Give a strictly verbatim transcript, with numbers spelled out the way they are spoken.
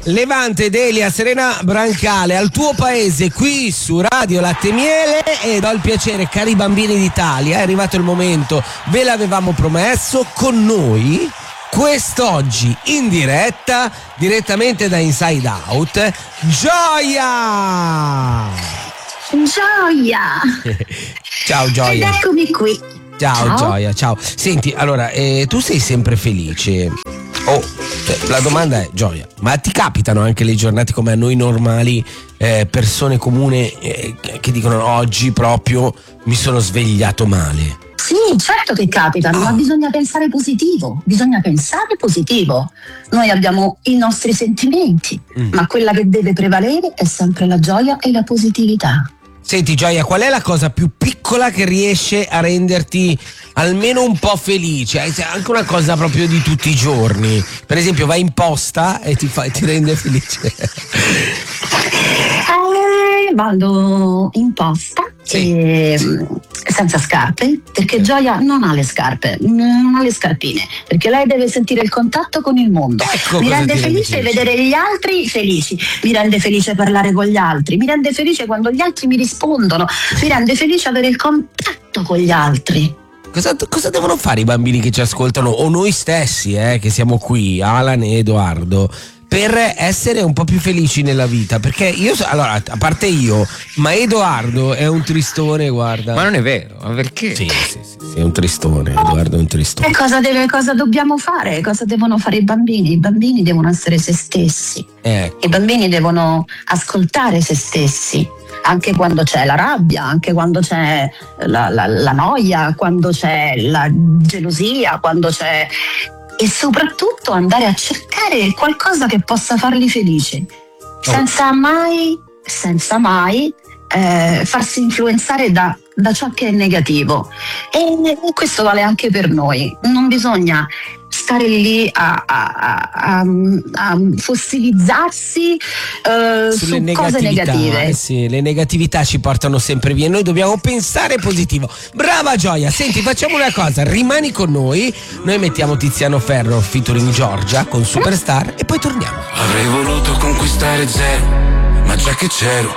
Levante, Delia, Serena Brancale, al tuo paese qui su Radio Latte e Miele, ed ho il piacere, cari bambini d'Italia, è arrivato il momento, ve l'avevamo promesso, con noi quest'oggi in diretta, direttamente da Inside Out, Gioia! Gioia! Ciao Gioia! Ed eccomi qui. Ciao, ciao Gioia, ciao. Senti, allora, eh, tu sei sempre felice? Oh, cioè, la domanda è, Gioia, ma ti capitano anche le giornate come a noi normali, eh, persone comuni eh, che dicono oggi proprio mi sono svegliato male? Sì, certo che capitano, ah. ma bisogna pensare positivo, bisogna pensare positivo. Noi abbiamo i nostri sentimenti, mm. ma quella che deve prevalere è sempre la gioia e la positività. Senti Gioia, qual è la cosa più piccola che riesce a renderti almeno un po' felice? Anche una cosa proprio di tutti i giorni. Per esempio vai in posta e ti, fa, ti rende felice. Eh, vado in posta sì. e, senza scarpe, perché Gioia non ha le scarpe, non ha le scarpine, perché lei deve sentire il contatto con il mondo. Ecco, mi rende felice vedere gli altri felici, mi rende felice parlare con gli altri, mi rende felice quando gli altri mi rispondono, mi rende felice avere il contatto con gli altri. Cosa, cosa devono fare i bambini che ci ascoltano, o noi stessi eh, che siamo qui, Alan e Edoardo, per essere un po' più felici nella vita? Perché io, allora, a parte io, ma Edoardo è un tristone, guarda. Ma non è vero, ma perché? Sì, sì, sì, sì, è un tristone, Edoardo è un tristone. E cosa, deve, cosa dobbiamo fare? Cosa devono fare i bambini? I bambini devono essere se stessi. Ecco. I bambini devono ascoltare se stessi, anche quando c'è la rabbia, anche quando c'è la, la, la noia, quando c'è la gelosia, quando c'è... e soprattutto andare a cercare qualcosa che possa farli felici, senza mai, senza mai eh, farsi influenzare da, da ciò che è negativo. E questo vale anche per noi. Non bisogna stare lì a, a, a, a fossilizzarsi eh, su cose negative. Eh sì, le negatività ci portano sempre via, noi dobbiamo pensare positivo. Brava Gioia, senti, facciamo una cosa, rimani con noi, noi mettiamo Tiziano Ferro featuring Giorgia con Superstar e poi torniamo. Avrei voluto conquistare zero, ma già che c'ero